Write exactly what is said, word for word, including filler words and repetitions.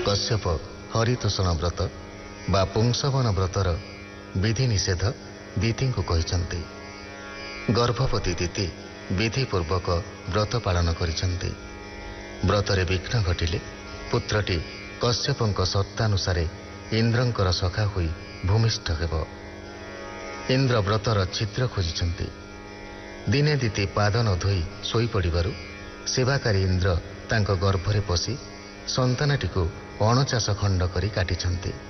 କଶ୍ୟପ ହରିତୋଷଣ ବ୍ରତ ବା ପୁଂସବନ ବ୍ରତର ବିଧି ନିଷେଧ ଦିତିଙ୍କୁ କହିଛନ୍ତି। ଗର୍ଭବତୀ ଦିତି ବିଧିପୂର୍ବକ ବ୍ରତ ପାଳନ କରିଛନ୍ତି। ବ୍ରତରେ ବିଘ୍ନ ଘଟିଲେ ପୁତ୍ରଟି କଶ୍ୟପଙ୍କ ସର୍ତ୍ତାନୁସାରେ ଇନ୍ଦ୍ରଙ୍କର ସଖା ହୋଇ ଭୂମିଷ୍ଠ ହେବ। ଇନ୍ଦ୍ର ବ୍ରତର ଛିଦ୍ର ଖୋଜିଛନ୍ତି। ଦିନେ ଦିତି ପାଦ ନ ଧୋଇ ଶୋଇପଡ଼ିବାରୁ ସେବାକାରୀ ଇନ୍ଦ୍ର ତାଙ୍କ ଗର୍ଭରେ ପଶି ସନ୍ତାନଟିକୁ ଅଣଚାଷ ଖଣ୍ଡ କରି କାଟିଛନ୍ତି।